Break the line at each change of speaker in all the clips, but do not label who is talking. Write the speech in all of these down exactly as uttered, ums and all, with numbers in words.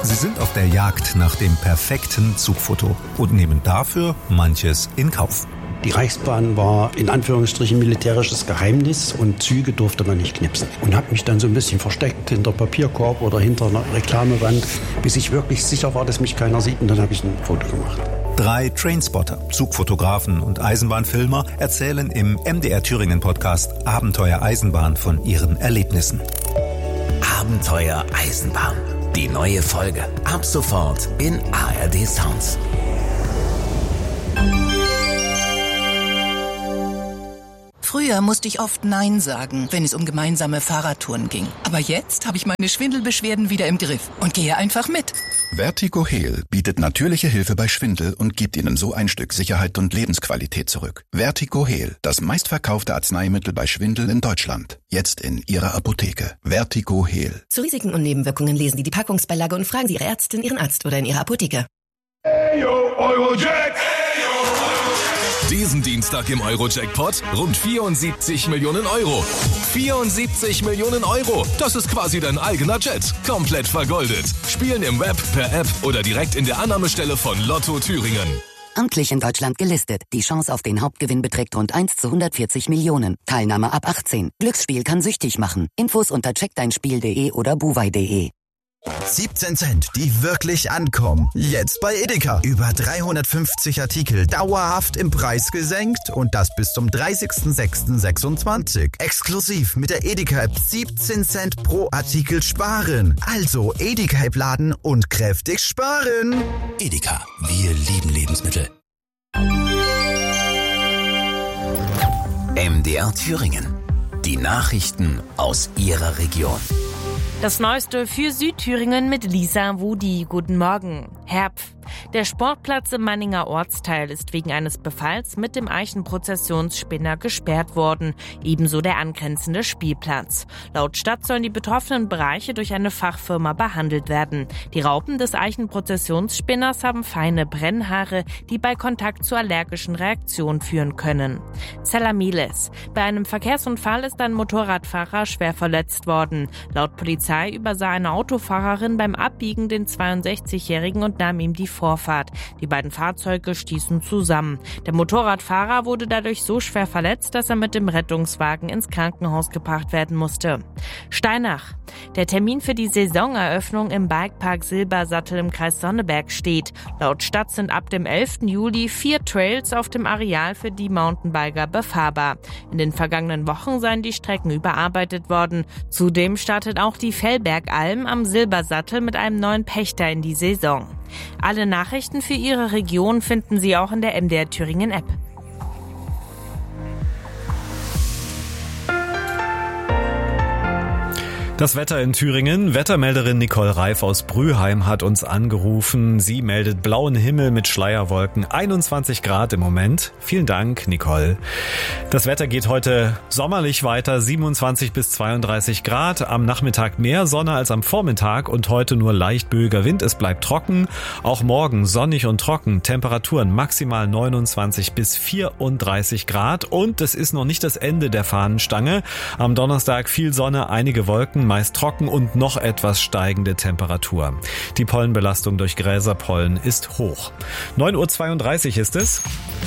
Sie sind auf der Jagd nach dem perfekten Zugfoto und nehmen dafür manches in Kauf.
Die Reichsbahn war in Anführungsstrichen militärisches Geheimnis und Züge durfte man nicht knipsen. Und habe mich dann so ein bisschen versteckt hinter Papierkorb oder hinter einer Reklamewand, bis ich wirklich sicher war, dass mich keiner sieht, und dann habe ich ein Foto gemacht.
Drei Trainspotter, Zugfotografen und Eisenbahnfilmer erzählen im M D R Thüringen Podcast Abenteuer Eisenbahn von ihren Erlebnissen.
Abenteuer Eisenbahn. Die neue Folge. Ab sofort in A R D Sounds.
Früher musste ich oft Nein sagen, wenn es um gemeinsame Fahrradtouren ging. Aber jetzt habe ich meine Schwindelbeschwerden wieder im Griff und gehe einfach mit.
Vertigo Heal bietet natürliche Hilfe bei Schwindel und gibt Ihnen so ein Stück Sicherheit und Lebensqualität zurück. Vertigo Heal, das meistverkaufte Arzneimittel bei Schwindel in Deutschland. Jetzt in Ihrer Apotheke. Vertigo Heal.
Zu Risiken und Nebenwirkungen lesen Sie die Packungsbeilage und fragen Sie Ihre Ärztin, Ihren Arzt oder in Ihrer Apotheke.
Hey yo, Eurojack!
Diesen Dienstag im Euro-Jackpot rund vierundsiebzig Millionen Euro. vierundsiebzig Millionen Euro. Das ist quasi dein eigener Jet. Komplett vergoldet. Spielen im Web, per App oder direkt in der Annahmestelle von Lotto Thüringen.
Amtlich in Deutschland gelistet. Die Chance auf den Hauptgewinn beträgt rund eins zu hundertvierzig Millionen. Teilnahme ab achtzehn. Glücksspiel kann süchtig machen. Infos unter check dein spiel punkt de oder buwei punkt de.
siebzehn Cent, die wirklich ankommen. Jetzt bei Edeka. Über dreihundertfünfzig Artikel dauerhaft im Preis gesenkt und das bis zum dreißigsten sechsten sechsundzwanzig. Exklusiv mit der Edeka-App siebzehn Cent pro Artikel sparen. Also Edeka-App laden und kräftig sparen.
Edeka, wir lieben Lebensmittel. M D R Thüringen. Die Nachrichten aus Ihrer Region.
Das Neueste für Südthüringen mit Lisa Wudi. Guten Morgen. Herpf. Der Sportplatz im Manninger Ortsteil ist wegen eines Befalls mit dem Eichenprozessionsspinner gesperrt worden. Ebenso der angrenzende Spielplatz. Laut Stadt sollen die betroffenen Bereiche durch eine Fachfirma behandelt werden. Die Raupen des Eichenprozessionsspinners haben feine Brennhaare, die bei Kontakt zu allergischen Reaktionen führen können. Zalameles. Bei einem Verkehrsunfall ist ein Motorradfahrer schwer verletzt worden. Laut Polizei übersah eine Autofahrerin beim Abbiegen den zweiundsechzigjährigen und nahm ihm die Vorfahrt. Die beiden Fahrzeuge stießen zusammen. Der Motorradfahrer wurde dadurch so schwer verletzt, dass er mit dem Rettungswagen ins Krankenhaus gebracht werden musste. Steinach. Der Termin für die Saisoneröffnung im Bikepark Silbersattel im Kreis Sonneberg steht. Laut Stadt sind ab dem elften Juli vier Trails auf dem Areal für die Mountainbiker befahrbar. In den vergangenen Wochen seien die Strecken überarbeitet worden. Zudem startet auch die Fellbergalm am Silbersattel mit einem neuen Pächter in die Saison. Alle Nachrichten für Ihre Region finden Sie auch in der M D R Thüringen App.
Das Wetter in Thüringen. Wettermelderin Nicole Reif aus Brüheim hat uns angerufen. Sie meldet blauen Himmel mit Schleierwolken, einundzwanzig Grad im Moment. Vielen Dank, Nicole. Das Wetter geht heute sommerlich weiter, siebenundzwanzig bis zweiunddreißig Grad. Am Nachmittag mehr Sonne als am Vormittag und heute nur leicht böiger Wind. Es bleibt trocken. Auch morgen sonnig und trocken. Temperaturen maximal neunundzwanzig bis vierunddreißig Grad. Und es ist noch nicht das Ende der Fahnenstange. Am Donnerstag viel Sonne, einige Wolken, meist trocken und noch etwas steigende Temperatur. Die Pollenbelastung durch Gräserpollen ist hoch. neun Uhr zweiunddreißig ist es.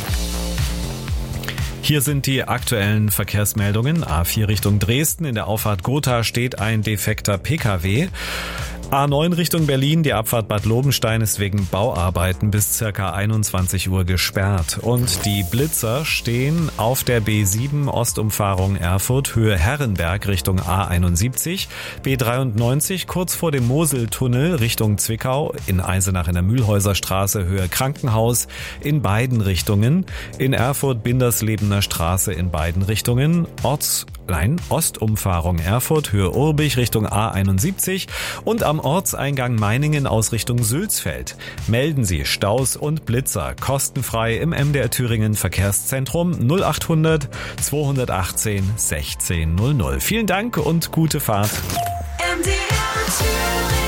Hier sind die aktuellen Verkehrsmeldungen. A vier Richtung Dresden. In der Auffahrt Gotha steht ein defekter P K W. A neun Richtung Berlin, die Abfahrt Bad Lobenstein ist wegen Bauarbeiten bis circa einundzwanzig Uhr gesperrt. Und die Blitzer stehen auf der B sieben Ostumfahrung Erfurt, Höhe Herrenberg Richtung A einundsiebzig, B dreiundneunzig kurz vor dem Moseltunnel Richtung Zwickau, in Eisenach in der Mühlhäuser Straße, Höhe Krankenhaus in beiden Richtungen, in Erfurt Binderslebener Straße in beiden Richtungen, Orts Nein, Ostumfahrung Erfurt, Höhe Urbich Richtung A einundsiebzig und am Ortseingang Meiningen aus Richtung Sülzfeld. Melden Sie Staus und Blitzer kostenfrei im M D R Thüringen Verkehrszentrum null achthundert zweihundertachtzehn sechzehn null null. Vielen Dank und gute Fahrt.
M D R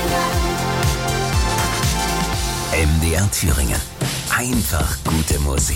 Thüringen. M D R Thüringen. Einfach gute Musik.